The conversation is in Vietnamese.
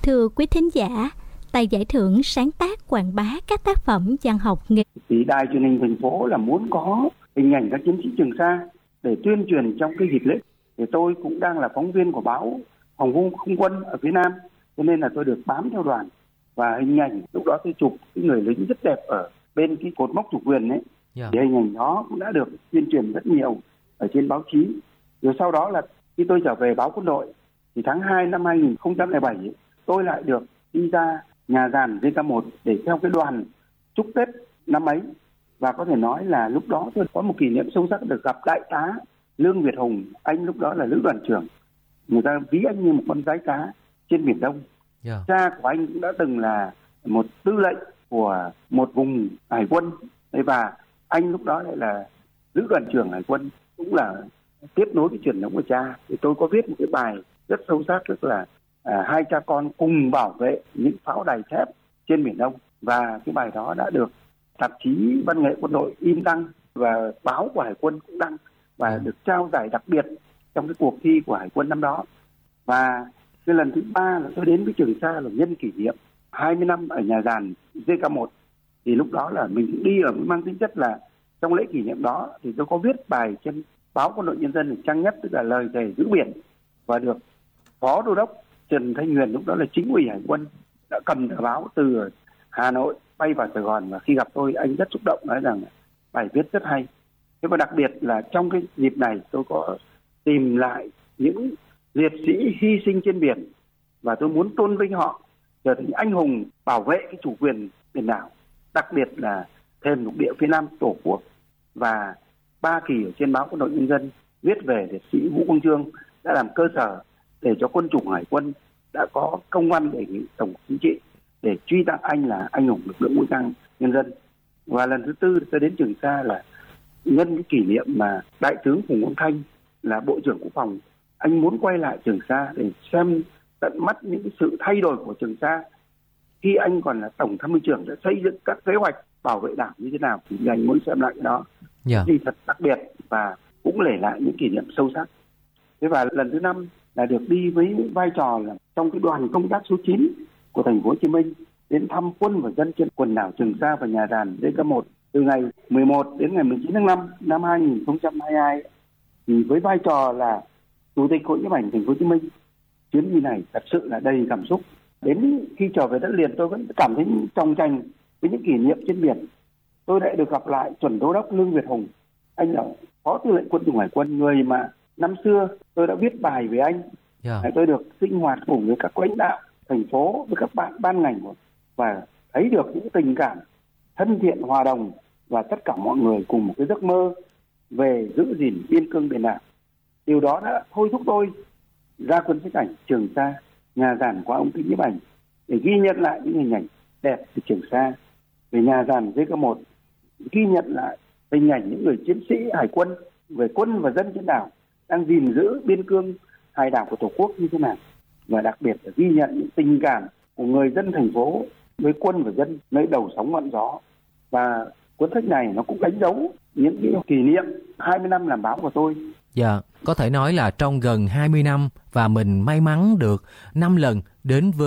Thưa quý thính giả, tại giải thưởng sáng tác quảng bá các tác phẩm văn học nghệ. Thì Đài Truyền hình thành phố là muốn có hình ảnh các chiến sĩ Trường Sa để tuyên truyền trong cái dịp lễ. Thì tôi cũng đang là phóng viên của báo Phòng không quân ở phía Nam, cho nên là tôi được bám theo đoàn, và hình ảnh lúc đó tôi chụp cái người lính rất đẹp ở bên cái cột mốc chủ quyền ấy. Thì hình ảnh đó cũng đã được tuyên truyền rất nhiều ở trên báo chí. Rồi sau đó là khi tôi trở về báo Quân đội thì tháng 2 năm 2007 tôi lại được đi ra nhà giàn JK1 để theo cái đoàn chúc Tết năm ấy. Và có thể nói là lúc đó tôi có một kỷ niệm sâu sắc được gặp đại tá Lương Việt Hùng. Anh lúc đó là lữ đoàn trưởng, người ta ví anh như một con rái cá trên Biển Đông. Cha của anh cũng đã từng là một tư lệnh của một vùng hải quân, và anh lúc đó lại là lữ đoàn trưởng hải quân, cũng là tiếp nối cái truyền thống của cha. Thì tôi có viết một cái bài rất sâu sắc, tức là hai cha con cùng bảo vệ những pháo đài thép trên Biển Đông. Và cái bài đó đã được tạp chí Văn nghệ Quân đội in đăng, và báo của Hải quân cũng đăng, và được trao giải đặc biệt trong cái cuộc thi của Hải quân năm đó. Và cái lần thứ 3 là tôi đến với Trường Sa là nhân kỷ niệm 20 năm ở nhà giàn JK1. Thì lúc đó là mình cũng đi ở mang tính chất là trong lễ kỷ niệm đó thì tôi có viết bài trên báo Quân đội Nhân dân trang nhất, tức là lời thề giữ biển, và được Phó Đô đốc Trần Thanh Huyền, lúc đó là chính ủy Hải quân, đã cầm tờ báo từ Hà Nội bay vào Sài Gòn, và khi gặp tôi anh rất xúc động, nói rằng bài viết rất hay. Thế và đặc biệt là trong cái dịp này tôi có tìm lại những liệt sĩ hy sinh trên biển, và tôi muốn tôn vinh họ trở thành anh hùng bảo vệ cái chủ quyền biển đảo, đặc biệt là thềm lục địa phía Nam Tổ quốc. Và 3 kỳ ở trên báo Quân đội Nhân dân viết về liệt sĩ Vũ Quang Chương đã làm cơ sở để cho quân chủng Hải quân đã có công văn đề nghị Tổng Chính trị để truy tặng anh là anh hùng lực lượng vũ trang nhân dân. Và lần thứ 4 tôi đến Trường Sa là nhân cái kỷ niệm mà Đại tướng Phùng Quang Thanh là Bộ trưởng Quốc phòng, anh muốn quay lại Trường Sa để xem tận mắt những cái sự thay đổi của Trường Sa khi anh còn là Tổng Tham mưu trưởng, đã xây dựng các kế hoạch bảo vệ đảo như thế nào, thì anh muốn xem lại cái đó. Thì thật đặc biệt và cũng để lại những kỷ niệm sâu sắc. Thế và lần thứ 5 là được đi với vai trò là trong cái đoàn công tác số 9 của thành phố Hồ Chí Minh đến thăm quân và dân trên quần đảo Trường Sa và nhà giàn JK1 từ ngày 11 đến ngày 19 tháng 5 năm 2022. Thì với vai trò là Chủ tịch Hội Nhiếp ảnh thành phố Hồ Chí Minh, chuyến đi này thật sự là đầy cảm xúc. Đến khi trở về đất liền tôi vẫn cảm thấy trong tranh với những kỷ niệm trên biển. Tôi đã được gặp lại Chuẩn Đô đốc Lương Việt Hùng, anh là Phó Tư lệnh Quân chủng Hải quân, người mà năm xưa tôi đã viết bài về anh. Tôi được sinh hoạt cùng với các lãnh đạo thành phố, với các bạn ban ngành, và thấy được những tình cảm thân thiện, hòa đồng, và tất cả mọi người cùng một cái giấc mơ về giữ gìn biên cương biển đảo. Điều đó đã thôi thúc tôi ra quân xếp ảnh Trường Sa, nhà giàn qua ống kính nhiếp ảnh để ghi nhận lại những hình ảnh đẹp từ Trường Sa, về nhà giàn JK1 ghi nhận lại hình ảnh những người chiến sĩ Hải quân, về quân và dân trên đảo đang gìn giữ biên cương hải đảo của Tổ quốc như thế nào, và đặc biệt là ghi nhận những tình cảm của người dân thành phố với quân và dân nơi đầu sóng ngọn gió. Và cuốn sách này nó cũng đánh dấu những cái kỷ niệm 20 năm làm báo của tôi. Có thể nói là trong gần 20 năm và mình may mắn được 5 lần đến với